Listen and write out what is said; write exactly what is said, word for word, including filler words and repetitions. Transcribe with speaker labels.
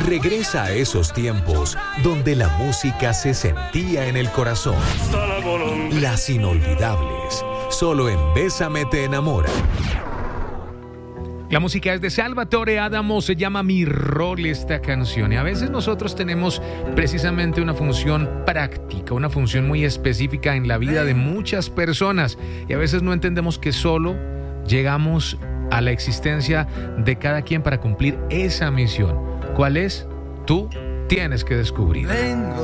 Speaker 1: Regresa a esos tiempos donde la música se sentía en el corazón. Las inolvidables, solo en Bésame te enamora.
Speaker 2: La música es de Salvatore Adamo, se llama Mi Rol esta canción. Y a veces nosotros tenemos precisamente una función práctica, una función muy específica en la vida de muchas personas. Y a veces no entendemos que solo llegamos a la existencia de cada quien para cumplir esa misión. ¿Cuál es? Tú tienes que descubrir.
Speaker 3: Vengo